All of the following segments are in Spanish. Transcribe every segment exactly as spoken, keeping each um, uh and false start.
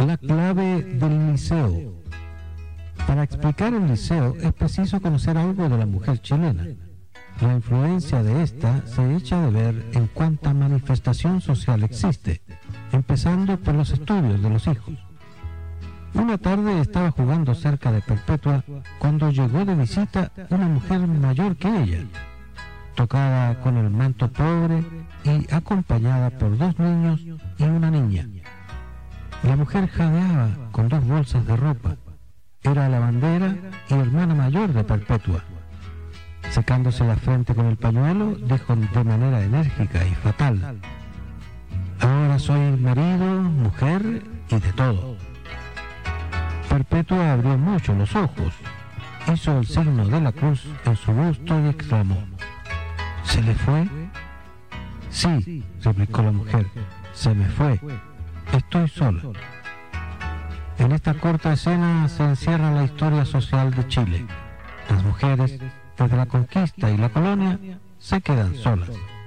La clave del liceo. Para explicar el liceo es preciso conocer algo de la mujer chilena. La influencia de esta se echa de ver en cuánta manifestación social existe, empezando por los estudios de los hijos. Una tarde estaba jugando cerca de Perpetua cuando llegó de visita una mujer mayor que ella. Tocaba con el manto pobre y acompañada por dos niños y una niña. La mujer jadeaba con dos bolsas de ropa. Era lavandera y hermana mayor de Perpetua. Secándose la frente con el pañuelo, dijo de manera enérgica y fatal: ahora soy marido, mujer y de todo. Perpetua abrió mucho los ojos, hizo el signo de la cruz en su busto y exclamó: ¿se le fue? Sí, replicó la mujer, se me fue. Estoy sola. En esta corta escena se encierra la historia social de Chile. Las mujeres, desde la conquista y la colonia, se quedan solas.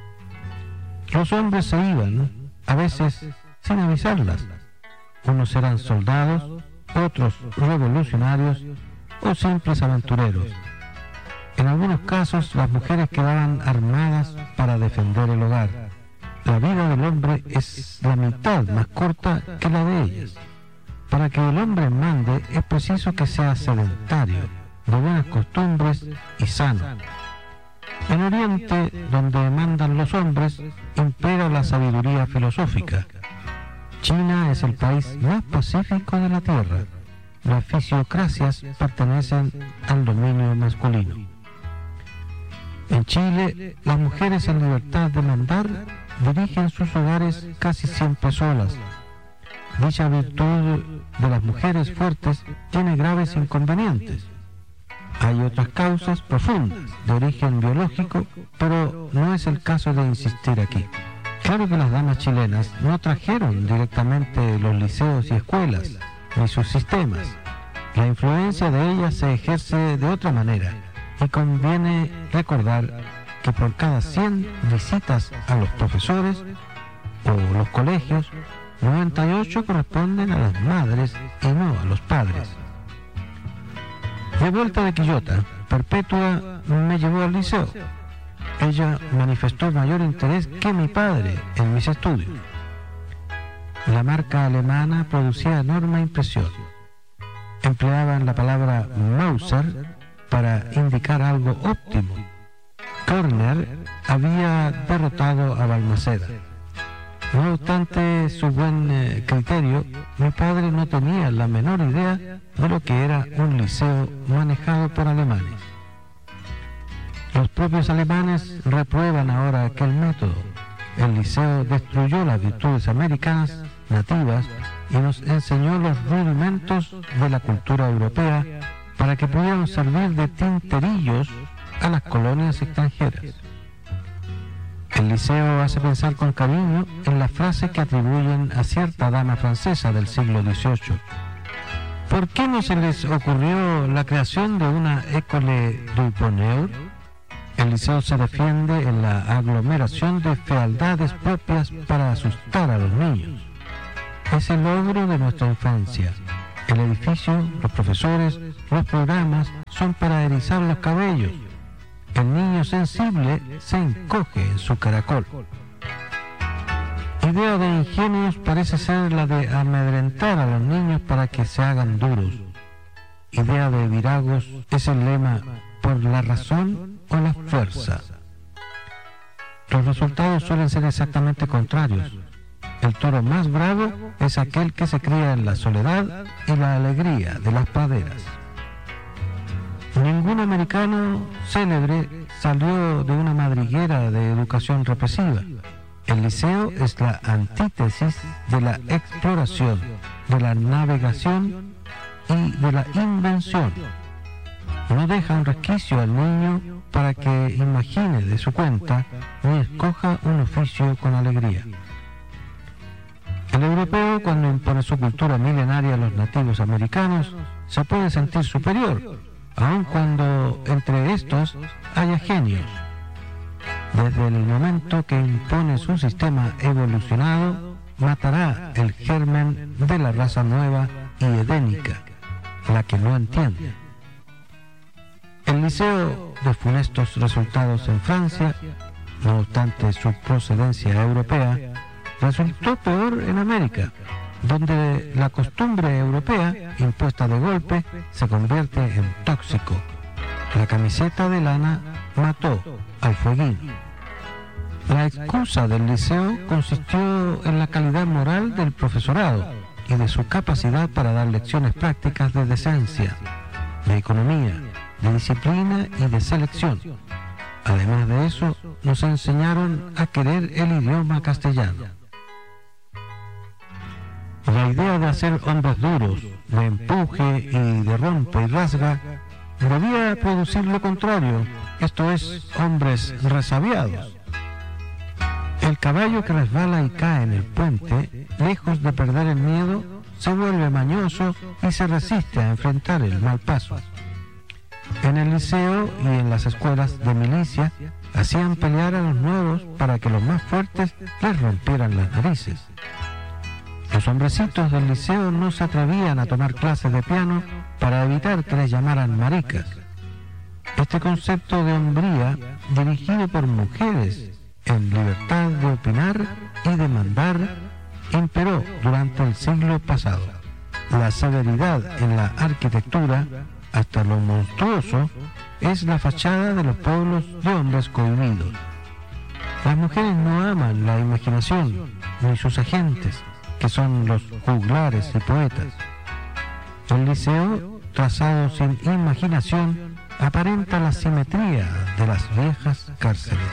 Los hombres se iban, a veces sin avisarlas. Unos eran soldados, otros revolucionarios o simples aventureros. En algunos casos, las mujeres quedaban armadas para defender el hogar. La vida del hombre es la mitad más corta que la de ellas. Para que el hombre mande es preciso que sea sedentario, de buenas costumbres y sano. En Oriente, donde mandan los hombres, impera la sabiduría filosófica. China es el país más pacífico de la tierra. Las fisiocracias pertenecen al dominio masculino. En Chile, las mujeres en libertad de mandar dirigen sus hogares casi siempre solas. Dicha virtud de las mujeres fuertes tiene graves inconvenientes. Hay otras causas profundas de origen biológico, pero no es el caso de insistir aquí. Claro que las damas chilenas no trajeron directamente los liceos y escuelas, ni sus sistemas. La influencia de ellas se ejerce de otra manera, y conviene recordar que por cada cien visitas a los profesores o los colegios, noventa y ocho corresponden a las madres y no a los padres. De vuelta de Quillota, Perpetua me llevó al liceo. Ella manifestó mayor interés que mi padre en mis estudios. La marca alemana producía enorme impresión. Empleaban la palabra Mauser para indicar algo óptimo. Körner había derrotado a Balmaceda. No obstante su buen eh, criterio, mi padre no tenía la menor idea de lo que era un liceo manejado por alemanes. Los propios alemanes reprueban ahora aquel método. El liceo destruyó las virtudes americanas nativas y nos enseñó los rudimentos de la cultura europea para que pudieran servir de tinterillos a las colonias extranjeras. El liceo hace pensar con cariño en la frase que atribuyen a cierta dama francesa del siglo dieciocho. ¿Por qué no se les ocurrió la creación de una école du bonheur? El liceo se defiende en la aglomeración de fealdades propias para asustar a los niños. Es el logro de nuestra infancia. El edificio, los profesores, los programas son para erizar los cabellos. El niño sensible se encoge en su caracol. Idea de ingenios parece ser la de amedrentar a los niños para que se hagan duros. Idea de viragos es el lema por la razón o la fuerza. Los resultados suelen ser exactamente contrarios. El toro más bravo es aquel que se cría en la soledad y la alegría de las praderas. Ningún americano célebre salió de una madriguera de educación represiva. El liceo es la antítesis de la exploración, de la navegación y de la invención. No deja un resquicio al niño para que imagine de su cuenta ni escoja un oficio con alegría. El europeo, cuando impone su cultura milenaria a los nativos americanos, se puede sentir superior, aun cuando entre estos haya genios. Desde el momento que impone su sistema evolucionado, matará el germen de la raza nueva y edénica, la que no entiende. El liceo de funestos resultados en Francia, no obstante su procedencia europea, resultó peor en América, donde la costumbre europea, impuesta de golpe, se convierte en tóxico. La camiseta de lana mató al fueguín. La excusa del liceo consistió en la calidad moral del profesorado y de su capacidad para dar lecciones prácticas de decencia, de economía, de disciplina y de selección. Además de eso, nos enseñaron a querer el idioma castellano. La idea de hacer hombres duros, de empuje y de rompe y rasga, debía producir lo contrario, esto es, hombres resabiados. El caballo que resbala y cae en el puente, lejos de perder el miedo, se vuelve mañoso y se resiste a enfrentar el mal paso. En el liceo y en las escuelas de milicia hacían pelear a los nuevos para que los más fuertes les rompieran las narices. Los hombrecitos del liceo no se atrevían a tomar clases de piano para evitar que les llamaran maricas. Este concepto de hombría, dirigido por mujeres en libertad de opinar y de mandar, imperó durante el siglo pasado. La severidad en la arquitectura, hasta lo monstruoso, es la fachada de los pueblos de hombres cohibidos. Las mujeres no aman la imaginación, ni sus agentes, que son los juglares y poetas. El liceo, trazado sin imaginación, aparenta la simetría de las viejas cárceles.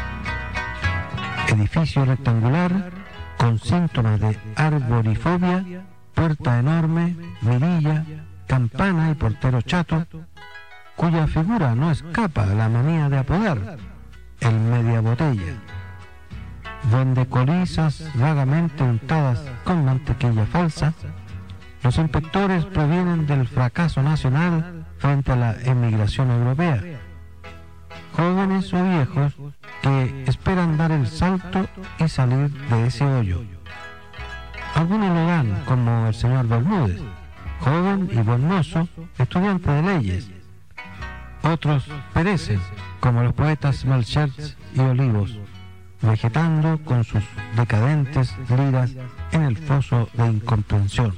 Edificio rectangular, con síntomas de arborifobia, puerta enorme, mirilla, campana y portero chato, cuya figura no escapa a la manía de apodar el media botella. Donde corizas vagamente untadas con mantequilla falsa, los inspectores provienen del fracaso nacional frente a la emigración europea. Jóvenes o viejos que esperan dar el salto y salir de ese hoyo. Algunos lo dan, como el señor Bermúdez, joven y buen mozo, estudiante de leyes. Otros perecen, como los poetas Melchers y Olivos, vegetando con sus decadentes liras en el foso de incomprensión.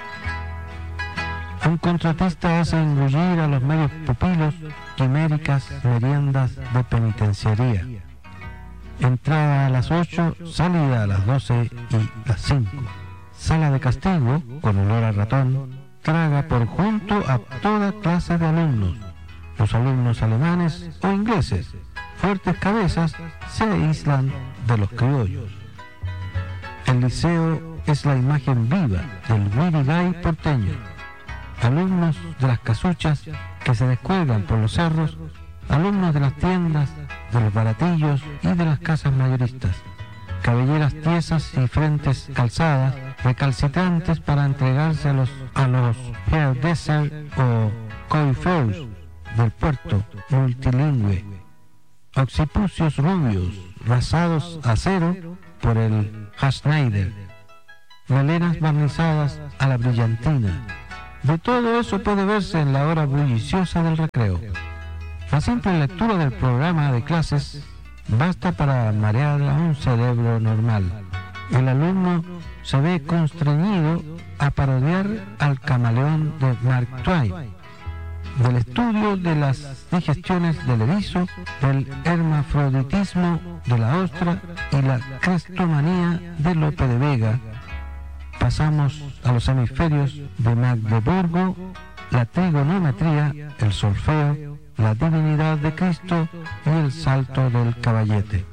Un contratista hace engullir a los medios pupilos quiméricas meriendas de penitenciaría. Entrada a las ocho, salida a las doce y las cinco. Sala de castigo, con olor a ratón, traga por junto a toda clase de alumnos. Los alumnos alemanes o ingleses, fuertes cabezas, se aíslan de los criollos. El liceo es la imagen viva del guirigay porteño. Alumnos de las casuchas que se descuelgan por los cerros, alumnos de las tiendas, de los baratillos y de las casas mayoristas, cabelleras tiesas y frentes calzadas, recalcitrantes para entregarse a los, a los hairdressers o coiffeurs del puerto multilingüe, occipucios rubios, rasados a cero por el Schneider, melenas barnizadas a la brillantina. De todo eso puede verse en la hora bulliciosa del recreo. La simple lectura del programa de clases basta para marear a un cerebro normal. El alumno se ve constreñido a parodiar al camaleón de Mark Twain, del estudio de las digestiones del erizo, del hermafroditismo de la ostra y la crestomanía de Lope de Vega. Pasamos a los hemisferios de Magdeburgo, la trigonometría, el solfeo, la divinidad de Cristo y el salto del caballete.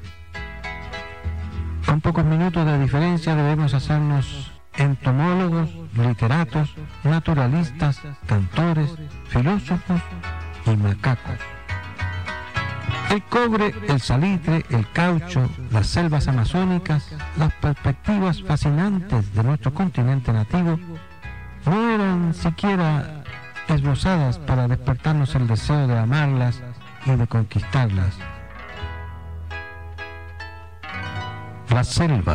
Con pocos minutos de diferencia debemos hacernos entomólogos, literatos, naturalistas, cantores, filósofos y macacos. El cobre, el salitre, el caucho, las selvas amazónicas, las perspectivas fascinantes de nuestro continente nativo no eran siquiera esbozadas para despertarnos el deseo de amarlas y de conquistarlas. Las selvas,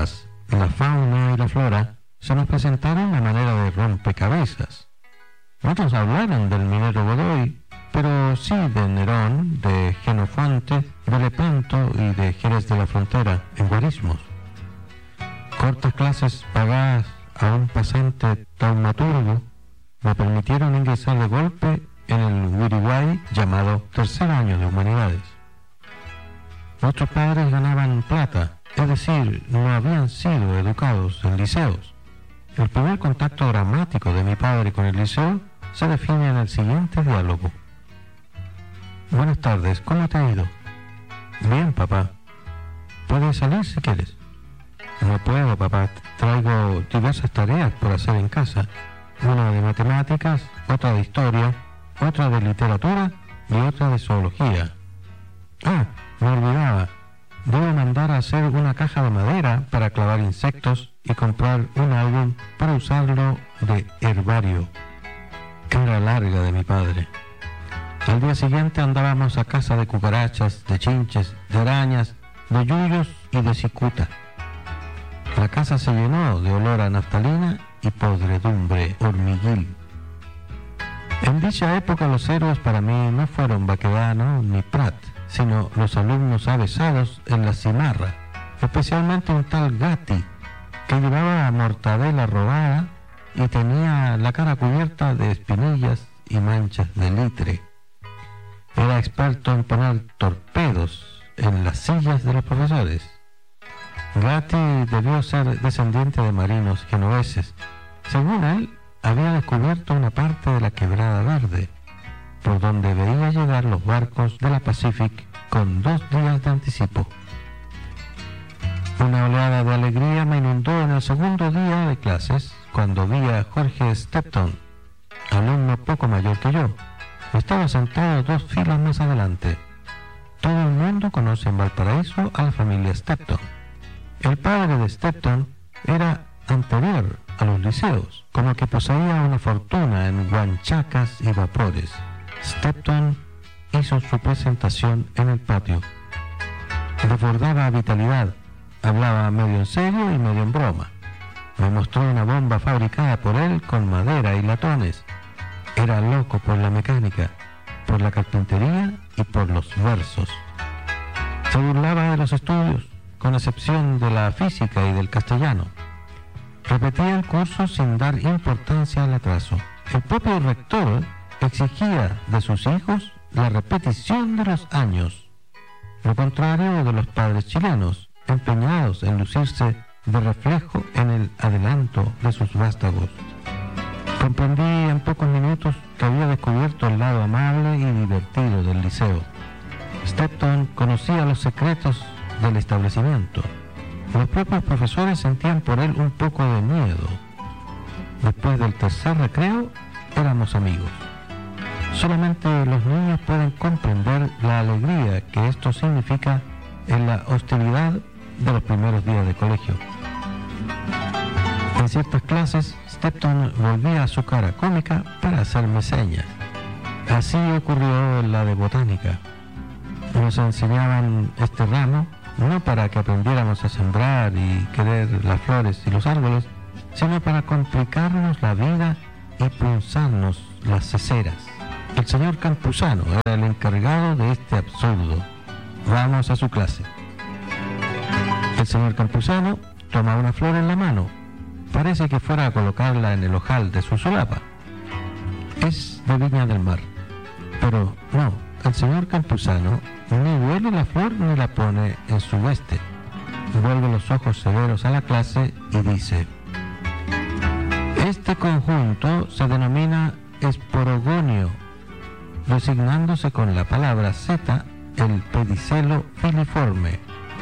la fauna y la flora se nos presentaron a manera de rompecabezas. Otros hablaron del minero Godoy, pero sí de Nerón, de Jenofonte, de Lepanto y de Jerez de la Frontera, en guarismos. Cortas clases pagadas a un pasante taumaturgo me permitieron ingresar de golpe en el Wiriway llamado Tercer Año de Humanidades. Nuestros padres ganaban plata, es decir, no habían sido educados en liceos. El primer contacto dramático de mi padre con el liceo se define en el siguiente diálogo. Buenas tardes, ¿cómo te ha ido? Bien, papá. ¿Puedes salir si quieres? No puedo, papá. Traigo diversas tareas por hacer en casa. Una de matemáticas, otra de historia, otra de literatura y otra de zoología. Ah, me olvidaba. Debo mandar a hacer una caja de madera para clavar insectos y comprar un álbum para usarlo de herbario. Cara larga de mi padre. Al día siguiente andábamos a casa de cucarachas, de chinches, de arañas, de yuyos y de cicuta. La casa se llenó de olor a naftalina y podredumbre hormiguil. En dicha época los héroes para mí no fueron Baquedano ni Prat, sino los alumnos avesados en la cimarra, especialmente un tal Gatti, que llevaba mortadela robada y tenía la cara cubierta de espinillas y manchas de litre. Era experto en poner torpedos en las sillas de los profesores. Gatti debió ser descendiente de marinos genoveses. Según él, había descubierto una parte de la Quebrada Verde, por donde veía llegar los barcos de la Pacific con dos días de anticipo. Una oleada de alegría me inundó en el segundo día de clases cuando vi a Jorge Stepton, alumno poco mayor que yo. Estaba sentado dos filas más adelante. Todo el mundo conoce en Valparaíso a la familia Stepton. El padre de Stepton era anterior a los liceos, como que poseía una fortuna en guanchacas y vapores. Stepton hizo su presentación en el patio. Desbordaba vitalidad, hablaba medio en serio y medio en broma. Me mostró una bomba fabricada por él con madera y latones. Era loco por la mecánica, por la carpintería y por los versos. Se burlaba de los estudios, con excepción de la física y del castellano. Repetía el curso sin dar importancia al atraso. El propio rector exigía de sus hijos la repetición de los años, lo contrario de los padres chilenos, empeñados en lucirse de reflejo en el adelanto de sus vástagos. Comprendí en pocos minutos que había descubierto el lado amable y divertido del liceo. Stepton conocía los secretos del establecimiento. Los propios profesores sentían por él un poco de miedo. Después del tercer recreo, éramos amigos. Solamente los niños pueden comprender la alegría que esto significa en la hostilidad de los primeros días de colegio. En ciertas clases, Stepton volvía a su cara cómica para hacerme señas. Así ocurrió en la de botánica. Nos enseñaban este ramo no para que aprendiéramos a sembrar y querer las flores y los árboles, sino para complicarnos la vida y punzarnos las ceceras. El señor Campuzano era el encargado de este absurdo. Vamos a su clase. El señor Campuzano toma una flor en la mano. Parece que fuera a colocarla en el ojal de su solapa. Es de Viña del Mar. Pero no, el señor Campuzano ni huele la flor ni la pone en su hueste. Vuelve los ojos severos a la clase y dice: este conjunto se denomina esporogonio, designándose con la palabra zeta el pedicelo filiforme.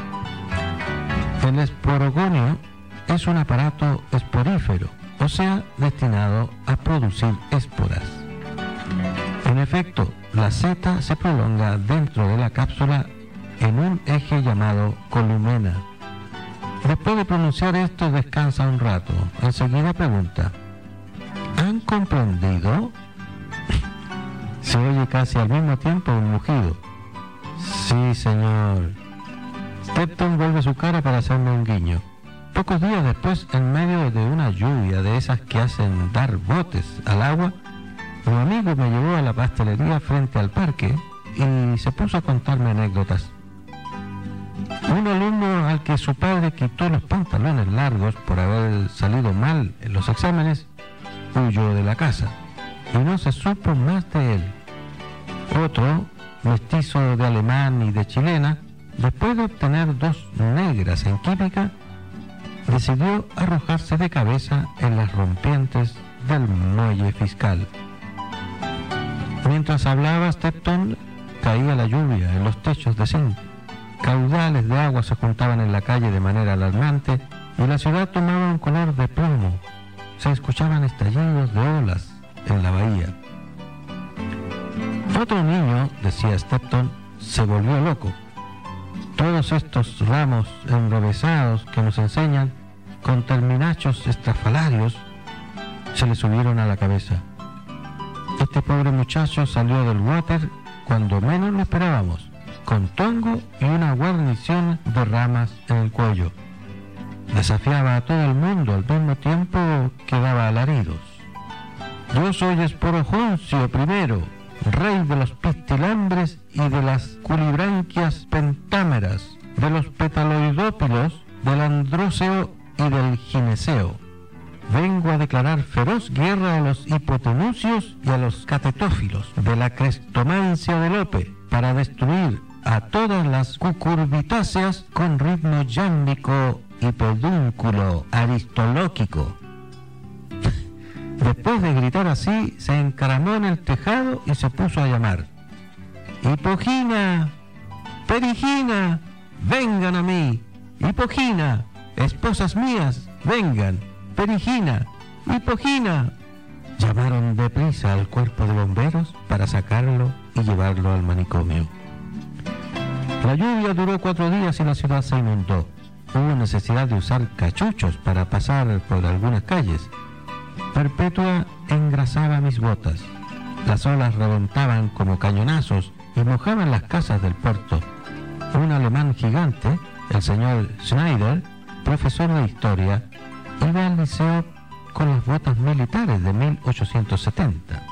El esporogonio es un aparato esporífero, o sea, destinado a producir esporas. En efecto, la seta se prolonga dentro de la cápsula en un eje llamado columena. Después de pronunciar esto, descansa un rato. Enseguida pregunta: ¿han comprendido? Se oye casi al mismo tiempo un mugido. Sí, señor. Stepton vuelve su cara para hacerme un guiño. Pocos días después, en medio de una lluvia de esas que hacen dar botes al agua, mi amigo me llevó a la pastelería frente al parque y se puso a contarme anécdotas. Un alumno al que su padre quitó los pantalones largos por haber salido mal en los exámenes, huyó de la casa y no se supo más de él. Otro, mestizo de alemán y de chilena, después de obtener dos negras en química, decidió arrojarse de cabeza en las rompientes del muelle fiscal. Mientras hablaba Stepton, caía la lluvia en los techos de zinc. Caudales de agua se juntaban en la calle de manera alarmante y la ciudad tomaba un color de plomo. Se escuchaban estallidos de olas en la bahía. Otro niño, decía Stepton, se volvió loco. Todos estos ramos enrevesados que nos enseñan, con terminachos estrafalarios, se le subieron a la cabeza. Este pobre muchacho salió del water cuando menos lo esperábamos, con tongo y una guarnición de ramas en el cuello. Desafiaba a todo el mundo al mismo tiempo que daba alaridos. Yo soy Esporojoncio primero, rey de los pistilambres y de las culibranquias pentámeras, de los petaloidópilos, del andróceo y del gineceo. Vengo a declarar feroz guerra a los hipotenusios y a los catetófilos de la crestomancia de Lope, para destruir a todas las cucurbitáceas con ritmo yámbico y pedúnculo aristolóquico. Después de gritar así, se encaramó en el tejado y se puso a llamar: ¡Hipogina! ¡Perigina! ¡Vengan a mí! ¡Hipogina! ¡Esposas mías! ¡Vengan! ¡Perigina! ¡Hipogina! Llamaron deprisa al cuerpo de bomberos para sacarlo y llevarlo al manicomio. La lluvia duró cuatro días y la ciudad se inundó. Hubo necesidad de usar cachuchos para pasar por algunas calles. Perpetua engrasaba mis botas. Las olas reventaban como cañonazos y mojaban las casas del puerto. Un alemán gigante, el señor Schneider, profesor de historia, iba al liceo con las botas militares de mil ochocientos setenta.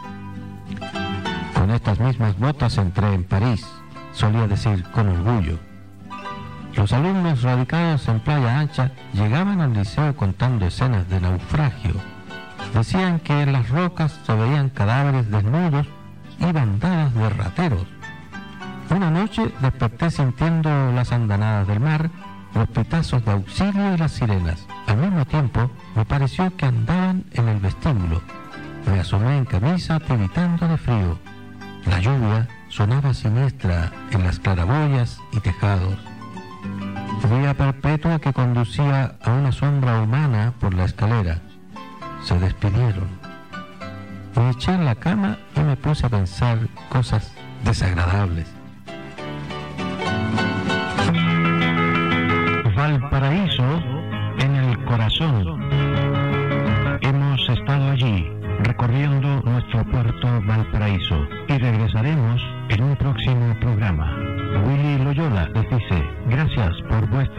Con estas mismas botas entré en París, solía decir con orgullo. Los alumnos radicados en Playa Ancha llegaban al liceo contando escenas de naufragio. Decían que en las rocas se veían cadáveres desnudos y bandadas de rateros. Una noche desperté sintiendo las andanadas del mar, los pitazos de auxilio y las sirenas. Al mismo tiempo me pareció que andaban en el vestíbulo. Me asomé en camisa tiritando de frío. La lluvia sonaba siniestra en las claraboyas y tejados. Vi a Perpetua que conducía a una sombra humana por la escalera. Se despidieron. Me eché en la cama y me puse a pensar cosas desagradables. Valparaíso en el corazón. Hemos estado allí recorriendo nuestro puerto Valparaíso y regresaremos en un próximo programa. Willy Loyola les dice gracias por vuestra